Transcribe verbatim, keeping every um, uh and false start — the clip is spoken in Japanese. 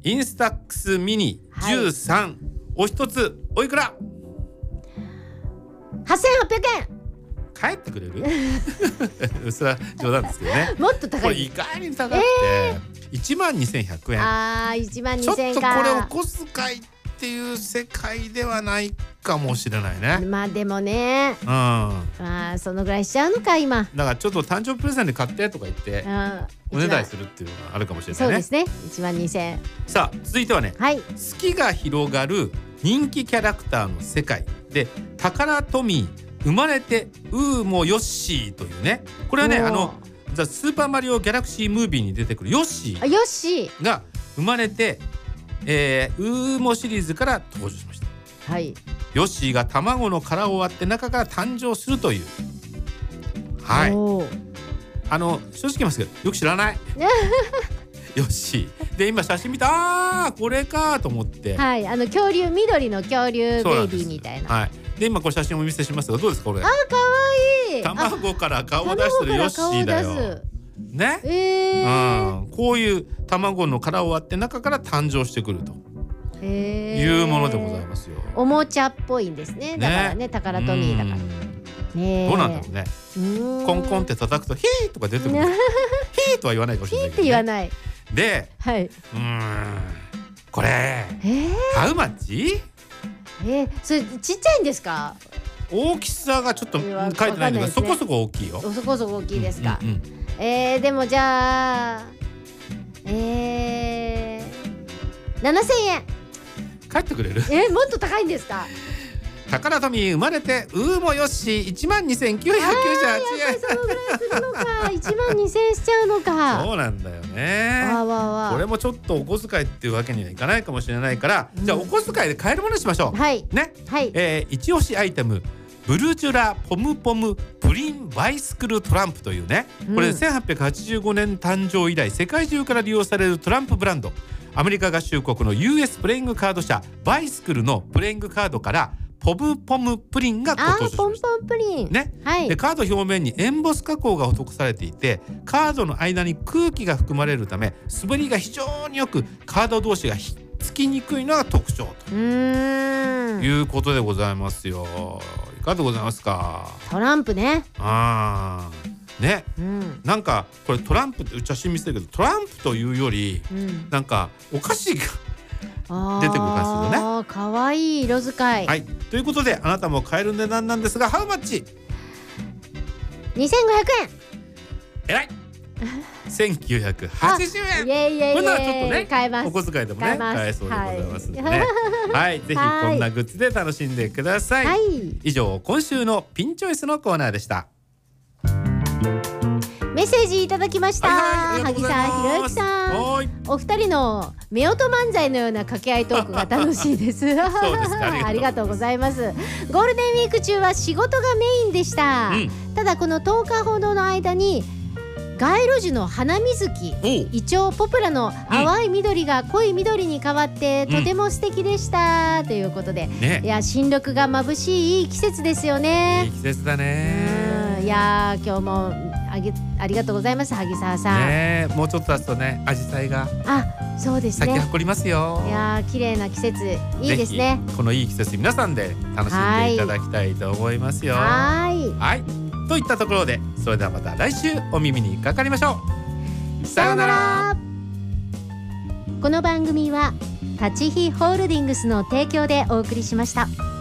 インスタックスミニじゅうさん、はい、お一つおいくら？ はっせんはっぴゃくえん。 帰ってくれる？それは冗談ですけどね。 もっと高い。 これ意外に高くて、えー、いちまんにせんひゃくえん。 あーいちまんにせんえんか。 ちょっとこれお小遣いっていう世界ではないかもしれないね。 まあでもね、うん、まあそのぐらいしちゃうのか今。 だからちょっと誕生日プレゼントで買ってとか言っておねだりするっていうのがあるかもしれないね。 そうですね。いちまんにせんえん。 さあ続いてはね、はい、好きが広がる人気キャラクターの世界でタカラトミー生まれてウーモヨッシーというね、これはねあのザ・スーパーマリオギャラクシームービーに出てくるヨッシーヨッシーが生まれて、えー、ウーモシリーズから登場しました。はい。ヨッシーが卵の殻を割って中から誕生するという。はい。あの正直言いますけどよく知らない。ヨッシーで今写真見た、あーこれかと思って。 はい、あの恐竜緑の恐竜ベイビーみたいな。 はい。で今これ写真をお見せしますがどうですかこれ。 あーかわいい。 卵から顔を出してるヨッシーだよ。ね。えー、うん。こういう卵の殻を割って中から誕生してくると。いうものでございますよ。 おもちゃっぽいんですね。だからね、タカラトミーだから。 ね、どうなんだろうね。コンコンって叩くとヒーとか出てくる。ヒーとは言わないかもしれないけど、ね。ヒーって言わない。 で、はい。うん。これ、えー、ハウマッチ？ えー、それちっちゃいんですか？ 大きさがちょっと書いてないんだけど、そこそこ大きいよ。 そこそこ大きいですか。えー、でもじゃあ、えー、ななせんえん。 帰ってくれる？ えー、もっと高いんですか？ タカラトミー生まれてウーモヨッシーいちまんにせんきゅうひゃくきゅうじゅうはちえん。 やっぱりそのぐらいするのか。いちまんにせんえんしちゃうのか。 そうなんだよね。わわわ。これもちょっとお小遣いっていうわけにはいかないかもしれないから、うん、じゃあお小遣いで買えるものにしましょう。はいね。はい。えー、一押しアイテムブルジュラポムポムプリンバイスクルトランプというね、これせんはっぴゃくはちじゅうごねん誕生以来世界中から利用されるトランプブランド。アメリカ合衆国の ユーエス プレイングカード社バイスクルのプレイングカードからポムポムプリンがご登場しました。 ポムポムプリン、ね、 はい、でカード表面にエンボス加工が施されていてカードの間に空気が含まれるため滑りが非常によくカード同士がひっつきにくいのが特徴ということでございますよ。いかがでございますか？ トランプね。 あーね、うん、なんかこれトランプって写真見せてるけどトランプというより、うん、なんかお菓子が出てくる感じですよね。 かわいい色使い、 はい、ということであなたも買える値段なんですがハウマッチにせんごひゃくえん。 えらいせんきゅうひゃくはちじゅうえん。 イエイイエイイエイ。 これならちょっとね買えます。 お小遣いでもね買えそうでございますのでね。はい、ぜひこんなグッズで楽しんでください。はい、以上今週のピンチョイスのコーナーでした。 メッセージいただきました。萩さん、ひろゆきさん、お二人の夫婦漫才のような掛け合いトークが楽しいです。そうですか、ありがとうございます。ゴールデンウィーク中は仕事がメインでした、うん、ただこのとおかほどの間に街路樹の花水木、イチョウ、ポプラの淡い緑が濃い緑に変わって、うん、とても素敵でした、ということで、ね、いや新緑が眩しいいい季節ですよね。 いい季節だね。 いや今日もあげありがとうございます、萩沢さん。 ね、もうちょっと経つとね、紫陽花があ、そうですね、 咲き誇りますよ。 いや綺麗な季節、いいですね。 このいい季節皆さんで楽しんでいただきたいと思いますよ。はい、はい、といったところで、それではまた来週お耳にかかりましょう。さようなら。 この番組は立飛ホールディングスの提供でお送りしました。